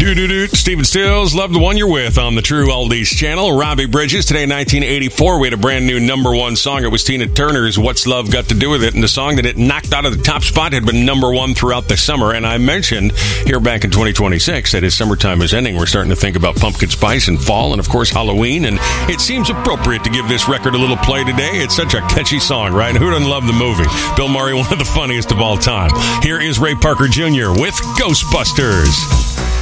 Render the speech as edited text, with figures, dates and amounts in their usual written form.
Stephen Stills, Love the One You're With on the True Oldies channel. Robbie Bridges, today in 1984, we had a brand new number one song. It was Tina Turner's What's Love Got to Do With It? And the song that it knocked out of the top spot had been number one throughout the summer. And I mentioned here back in 2026 that as summertime is ending, we're starting to think about pumpkin spice and fall and, of course, Halloween. And it seems appropriate to give this record a little play today. It's such a catchy song, right? Who doesn't love the movie? Bill Murray, one of the funniest of all time. Here is Ray Parker Jr. with Ghostbusters.